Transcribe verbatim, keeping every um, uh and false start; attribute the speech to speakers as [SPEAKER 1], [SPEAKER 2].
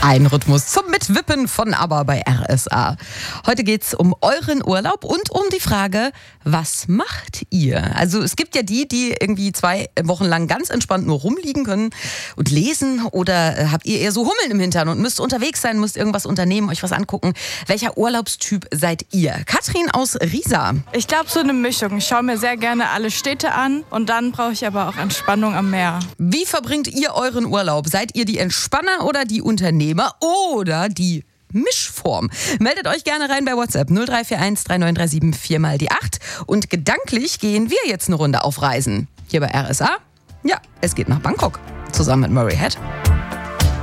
[SPEAKER 1] Ein Rhythmus zum Mitwippen von ABBA bei R S A. Heute geht's um euren Urlaub und um die Frage, was macht ihr? Also es gibt ja die, die irgendwie zwei Wochen lang ganz entspannt nur rumliegen können und lesen. Oder äh, habt ihr eher so Hummeln im Hintern und müsst unterwegs sein, müsst irgendwas unternehmen, euch was angucken. Welcher Urlaubstyp seid ihr? Katrin aus Riesa.
[SPEAKER 2] Ich glaube so eine Mischung. Ich schaue mir sehr gerne alle Städte an und dann brauche ich aber auch Entspannung am Meer.
[SPEAKER 1] Wie verbringt ihr euren Urlaub? Seid ihr die Entspanner oder die Unternehmer oder die Mischform? Meldet euch gerne rein bei WhatsApp null drei vier eins drei neun drei sieben vier mal die acht. Und gedanklich gehen wir jetzt eine Runde auf Reisen. Hier bei R S A. Ja, es geht nach Bangkok. Zusammen mit Murray Head.